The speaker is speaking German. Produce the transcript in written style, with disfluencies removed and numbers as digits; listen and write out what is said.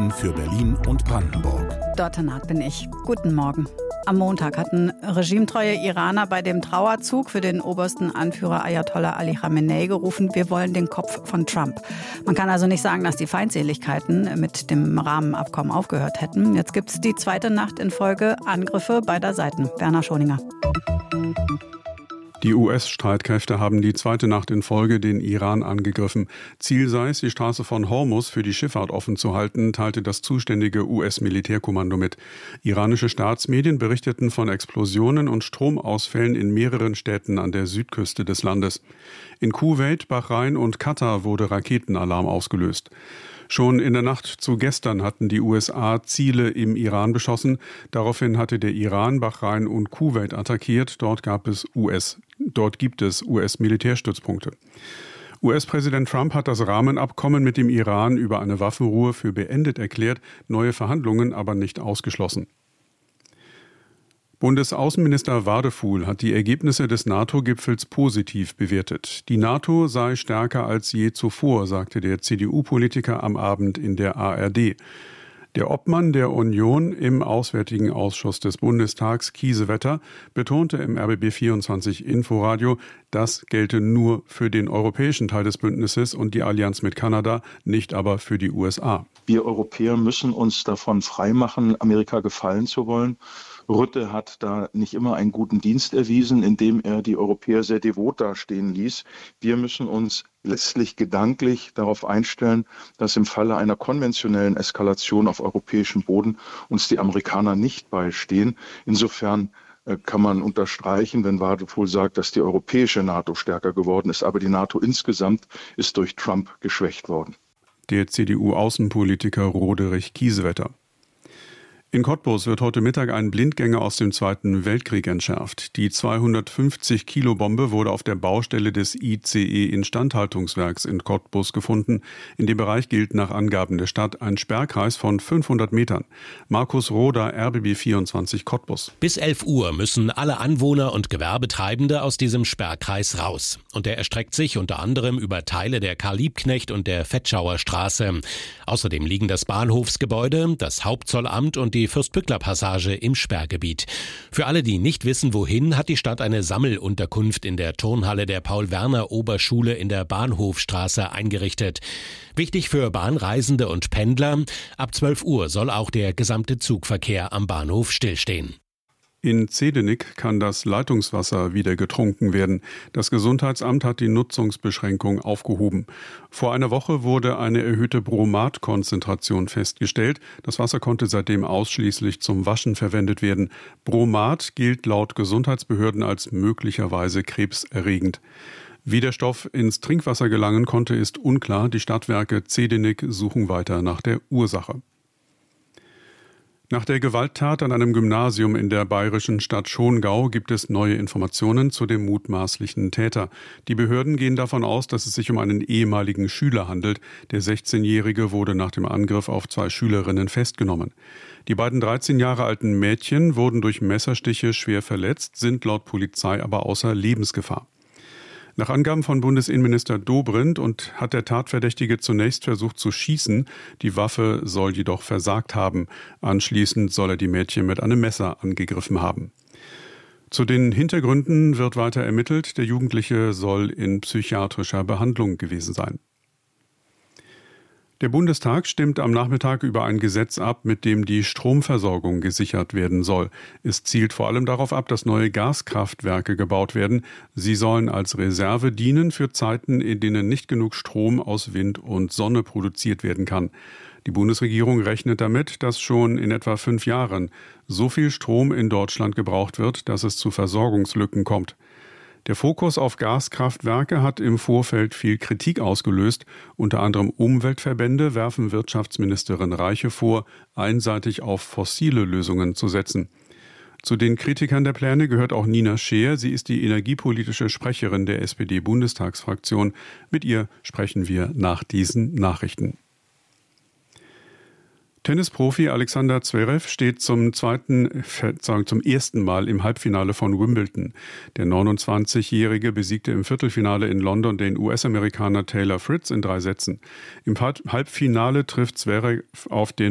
Nachrichten für Berlin und Brandenburg. Dorte Naht bin ich. Guten Morgen. Am Montag hatten regimetreue Iraner bei dem Trauerzug für den obersten Anführer Ayatollah Ali Khamenei gerufen, wir wollen den Kopf von Trump. Man kann also nicht sagen, dass die Feindseligkeiten mit dem Rahmenabkommen aufgehört hätten. Jetzt gibt es die zweite Nacht in Folge Angriffe beider Seiten. Werner Schoninger. Die US-Streitkräfte haben die zweite Nacht in Folge den Iran angegriffen. Ziel sei es, die Straße von Hormuz für die Schifffahrt offen zu halten, teilte das zuständige US-Militärkommando mit. Iranische Staatsmedien berichteten von Explosionen und Stromausfällen in mehreren Städten an der Südküste des Landes. In Kuwait, Bahrain und Katar wurde Raketenalarm ausgelöst. Schon in der Nacht zu gestern hatten die USA Ziele im Iran beschossen. Daraufhin hatte der Iran Bahrain und Kuwait attackiert. Dort gibt es US-Militärstützpunkte. US-Präsident Trump hat das Rahmenabkommen mit dem Iran über eine Waffenruhe für beendet erklärt, neue Verhandlungen aber nicht ausgeschlossen. Bundesaußenminister Wadefuhl hat die Ergebnisse des NATO-Gipfels positiv bewertet. Die NATO sei stärker als je zuvor, sagte der CDU-Politiker am Abend in der ARD. Der Obmann der Union im Auswärtigen Ausschuss des Bundestags, Kiesewetter, betonte im RBB24 Inforadio, das gelte nur für den europäischen Teil des Bündnisses und die Allianz mit Kanada, nicht aber für die USA. Wir Europäer müssen uns davon freimachen, Amerika gefallen zu wollen. Rutte hat da nicht immer einen guten Dienst erwiesen, indem er die Europäer sehr devot dastehen ließ. Wir müssen uns letztlich gedanklich darauf einstellen, dass im Falle einer konventionellen Eskalation auf europäischem Boden uns die Amerikaner nicht beistehen. Insofern kann man unterstreichen, wenn Wadefuhl sagt, dass die europäische NATO stärker geworden ist, aber die NATO insgesamt ist durch Trump geschwächt worden. Der CDU-Außenpolitiker Roderich Kiesewetter. In Cottbus wird heute Mittag ein Blindgänger aus dem Zweiten Weltkrieg entschärft. Die 250-Kilo-Bombe wurde auf der Baustelle des ICE-Instandhaltungswerks in Cottbus gefunden. In dem Bereich gilt nach Angaben der Stadt ein Sperrkreis von 500 Metern. Markus Roder, RBB24 Cottbus. Bis 11 Uhr müssen alle Anwohner und Gewerbetreibende aus diesem Sperrkreis raus. Und der erstreckt sich unter anderem über Teile der Karl-Liebknecht und der Fetschauer Straße. Außerdem liegen das Bahnhofsgebäude, das Hauptzollamt und die Fürstbückler-Passage im Sperrgebiet. Für alle, die nicht wissen, wohin, hat die Stadt eine Sammelunterkunft in der Turnhalle der Paul-Werner-Oberschule in der Bahnhofstraße eingerichtet. Wichtig für Bahnreisende und Pendler, ab 12 Uhr soll auch der gesamte Zugverkehr am Bahnhof stillstehen. In Zedenik kann das Leitungswasser wieder getrunken werden. Das Gesundheitsamt hat die Nutzungsbeschränkung aufgehoben. Vor einer Woche wurde eine erhöhte Bromat-Konzentration festgestellt. Das Wasser konnte seitdem ausschließlich zum Waschen verwendet werden. Bromat gilt laut Gesundheitsbehörden als möglicherweise krebserregend. Wie der Stoff ins Trinkwasser gelangen konnte, ist unklar. Die Stadtwerke Zedenik suchen weiter nach der Ursache. Nach der Gewalttat an einem Gymnasium in der bayerischen Stadt Schongau gibt es neue Informationen zu dem mutmaßlichen Täter. Die Behörden gehen davon aus, dass es sich um einen ehemaligen Schüler handelt. Der 16-Jährige wurde nach dem Angriff auf 2 Schülerinnen festgenommen. Die beiden 13 Jahre alten Mädchen wurden durch Messerstiche schwer verletzt, sind laut Polizei aber außer Lebensgefahr. Nach Angaben von Bundesinnenminister Dobrindt hat der Tatverdächtige zunächst versucht zu schießen. Die Waffe soll jedoch versagt haben. Anschließend soll er die Mädchen mit einem Messer angegriffen haben. Zu den Hintergründen wird weiter ermittelt. Der Jugendliche soll in psychiatrischer Behandlung gewesen sein. Der Bundestag stimmt am Nachmittag über ein Gesetz ab, mit dem die Stromversorgung gesichert werden soll. Es zielt vor allem darauf ab, dass neue Gaskraftwerke gebaut werden. Sie sollen als Reserve dienen für Zeiten, in denen nicht genug Strom aus Wind und Sonne produziert werden kann. Die Bundesregierung rechnet damit, dass schon in etwa 5 Jahren so viel Strom in Deutschland gebraucht wird, dass es zu Versorgungslücken kommt. Der Fokus auf Gaskraftwerke hat im Vorfeld viel Kritik ausgelöst. Unter anderem Umweltverbände werfen Wirtschaftsministerin Reiche vor, einseitig auf fossile Lösungen zu setzen. Zu den Kritikern der Pläne gehört auch Nina Scheer. Sie ist die energiepolitische Sprecherin der SPD-Bundestagsfraktion. Mit ihr sprechen wir nach diesen Nachrichten. Tennisprofi Alexander Zverev steht zum ersten Mal im Halbfinale von Wimbledon. Der 29-Jährige besiegte im Viertelfinale in London den US-Amerikaner Taylor Fritz in 3 Sätzen. Im Halbfinale trifft Zverev auf den